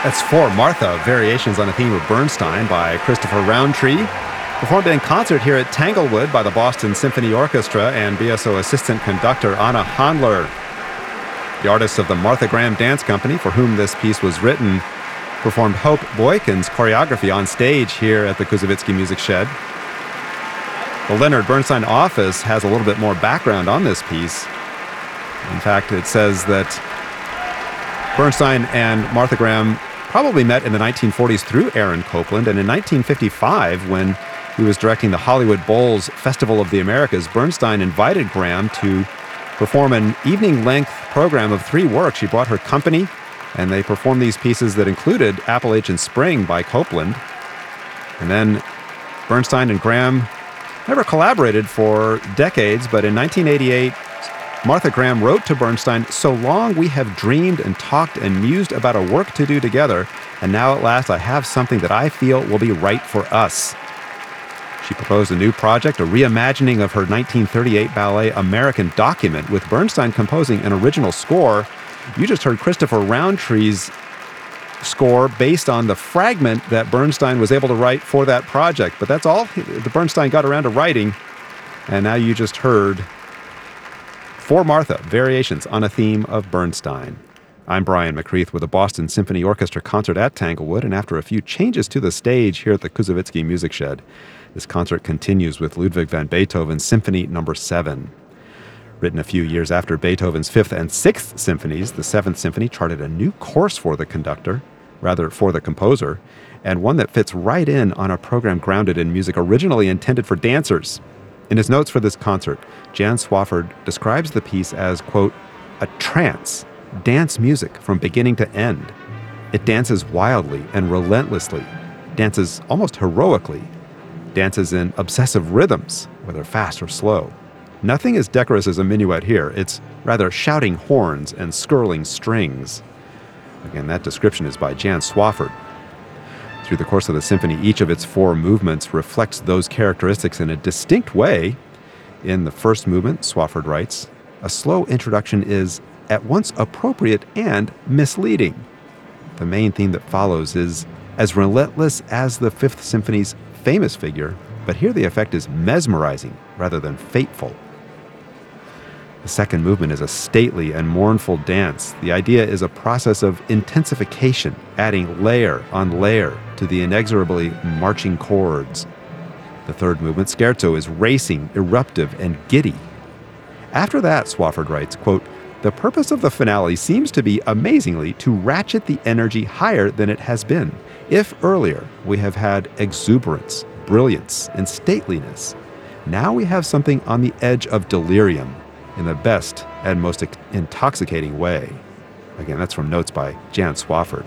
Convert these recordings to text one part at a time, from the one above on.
That's For Martha, Variations on a Theme of Bernstein by Christopher Roundtree, performed in concert here at Tanglewood by the Boston Symphony Orchestra and BSO assistant conductor Anna Handler. The artists of the Martha Graham Dance Company, for whom this piece was written, performed Hope Boykin's choreography on stage here at the Koussevitzky Music Shed. The Leonard Bernstein office has a little bit more background on this piece. In fact, it says that Bernstein and Martha Graham probably met in the 1940s through Aaron Copland, and in 1955, when he was directing the Hollywood Bowl's Festival of the Americas, Bernstein invited Graham to perform an evening-length program of 3 works. She brought her company, and they performed these pieces that included Appalachian Spring by Copland. And then Bernstein and Graham never collaborated for decades, but in 1988, Martha Graham wrote to Bernstein, "So long we have dreamed and talked and mused about a work to do together, and now at last I have something that I feel will be right for us." She proposed a new project, a reimagining of her 1938 ballet American Document, with Bernstein composing an original score. You just heard Christopher Roundtree's score based on the fragment that Bernstein was able to write for that project. But that's all the Bernstein got around to writing. And now you just heard For Martha, Variations on a Theme of Bernstein. I'm Brian McCreath with the Boston Symphony Orchestra concert at Tanglewood, and after a few changes to the stage here at the Koussevitzky Music Shed, this concert continues with Ludwig van Beethoven's Symphony No. 7. Written a few years after Beethoven's 5th and 6th symphonies, the 7th Symphony charted a new course for the composer, and one that fits right in on a program grounded in music originally intended for dancers. In his notes for this concert, Jan Swafford describes the piece as, quote, a trance, dance music from beginning to end. It dances wildly and relentlessly, dances almost heroically, dances in obsessive rhythms, whether fast or slow. Nothing as decorous as a minuet here. It's rather shouting horns and skirling strings. Again, that description is by Jan Swafford. Through the course of the symphony, each of its 4 movements reflects those characteristics in a distinct way. In the first movement, Swafford writes, a slow introduction is at once appropriate and misleading. The main theme that follows is as relentless as the 5th Symphony's famous figure, but here the effect is mesmerizing rather than fateful. The second movement is a stately and mournful dance. The idea is a process of intensification, adding layer on layer to the inexorably marching chords. The third movement, Scherzo, is racing, eruptive, and giddy. After that, Swafford writes, quote, the purpose of the finale seems to be, amazingly, to ratchet the energy higher than it has been. If earlier we have had exuberance, brilliance, and stateliness, now we have something on the edge of delirium, in the best and most intoxicating way. Again, that's from notes by Jan Swafford.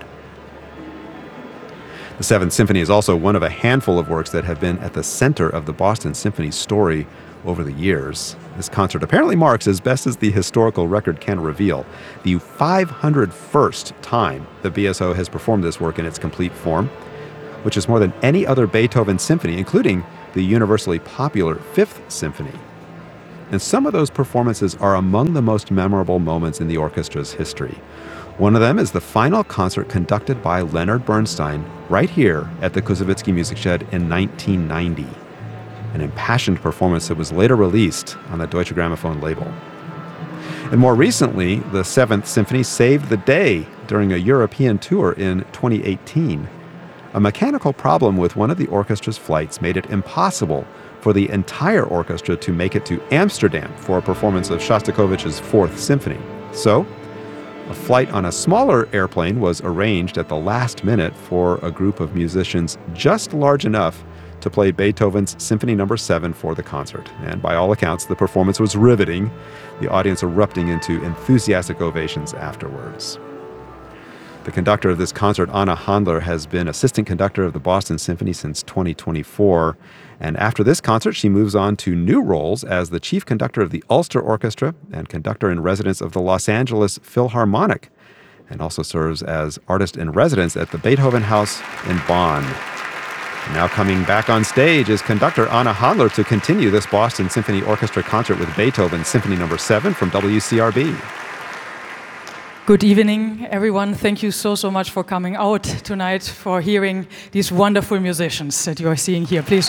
The 7th Symphony is also one of a handful of works that have been at the center of the Boston Symphony story over the years. This concert apparently marks, as best as the historical record can reveal, the 501st time the BSO has performed this work in its complete form, which is more than any other Beethoven symphony, including the universally popular 5th Symphony. And some of those performances are among the most memorable moments in the orchestra's history. One of them is the final concert conducted by Leonard Bernstein right here at the Koussevitzky Music Shed in 1990. An impassioned performance that was later released on the Deutsche Grammophon label. And more recently, the 7th Symphony saved the day during a European tour in 2018. A mechanical problem with one of the orchestra's flights made it impossible for the entire orchestra to make it to Amsterdam for a performance of Shostakovich's 4th Symphony. So, a flight on a smaller airplane was arranged at the last minute for a group of musicians just large enough to play Beethoven's Symphony No. 7 for the concert. And by all accounts, the performance was riveting, the audience erupting into enthusiastic ovations afterwards. The conductor of this concert, Anna Handler, has been assistant conductor of the Boston Symphony since 2024. And after this concert, she moves on to new roles as the chief conductor of the Ulster Orchestra and conductor in residence of the Los Angeles Philharmonic, and also serves as artist in residence at the Beethoven House in Bonn. Now coming back on stage is conductor Anna Handler to continue this Boston Symphony Orchestra concert with Beethoven's Symphony No. 7 from WCRB. Good evening, everyone. Thank you so much for coming out tonight, for hearing these wonderful musicians that you are seeing here. Please.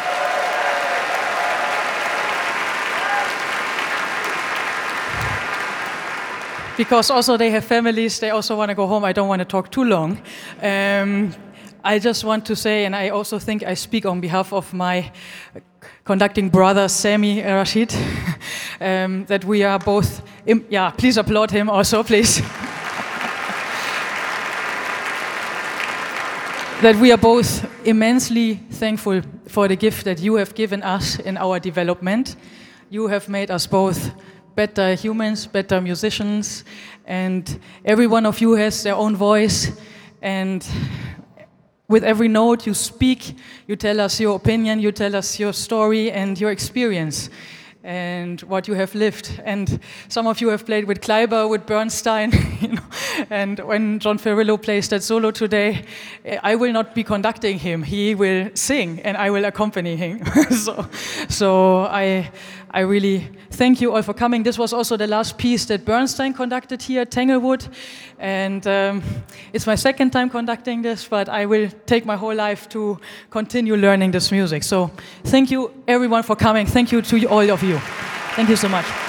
Because also they have families, they also want to go home. I don't want to talk too long. I just want to say, and I also think I speak on behalf of my conducting brother, Sami Rashid, that we are both, please applaud him also, please. That we are both immensely thankful for the gift that you have given us in our development. You have made us both better humans, better musicians, and every one of you has their own voice, and with every note you speak, you tell us your opinion, you tell us your story and your experience and what you have lived. And some of you have played with Kleiber, with Bernstein, and when John Ferrillo plays that solo today, I will not be conducting him. He will sing and I will accompany him. so I really thank you all for coming. This was also the last piece that Bernstein conducted here at Tanglewood, and it's my second time conducting this, but I will take my whole life to continue learning this music. So thank you everyone for coming. Thank you to all of you. Thank you so much.